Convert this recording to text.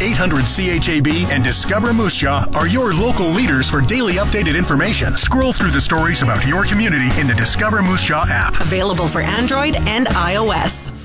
800-CHAB and Discover Moose Jaw are your local leaders for daily updated information. Scroll through the stories about your community in the Discover Moose Jaw app. Available for Android and iOS.